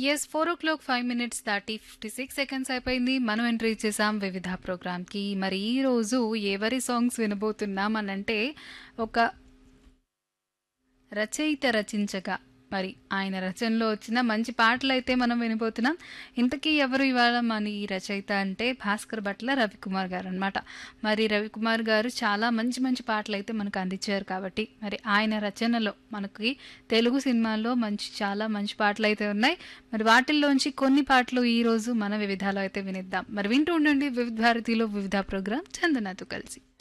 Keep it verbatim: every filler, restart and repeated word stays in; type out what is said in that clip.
Yes నాలుగు o'clock ఐదు minutes దాటి యాభై ఆరు సెకండ్స్ అయిపోయింది. మనం ఎంట్రీ ఇచ్చేసాం వివిధ ప్రోగ్రామ్‌కి. మరి ఈరోజు ఎవరి సాంగ్స్ వినబోతున్నాం అనంటే, ఒక రచయిత రచించగా మరి ఆయన రచనలో వచ్చిన మంచి పాటలైతే మనం వినబోతున్నాం. ఇంతకీ ఎవరు ఇవాళ మన ఈ రచయిత అంటే భాస్కర్ భట్ల రవికుమార్ గారనమాట. మరి రవికుమార్ గారు చాలా మంచి మంచి పాటలైతే మనకు అందించారు కాబట్టి, మరి ఆయన రచనలో మనకి తెలుగు సినిమాల్లో మంచి చాలా మంచి పాటలైతే ఉన్నాయి. మరి వాటిల్లోంచి కొన్ని పాటలు ఈరోజు మన వివిధాలో అయితే వినిద్దాం. మరి వింటూ ఉండండి వివిధ భారతిలో వివిధ ప్రోగ్రామ్ చందనతో కలిసి.